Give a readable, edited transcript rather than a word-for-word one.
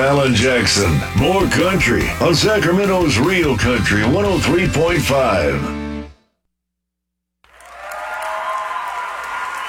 Alan Jackson. More country on Sacramento's Real Country 103.5.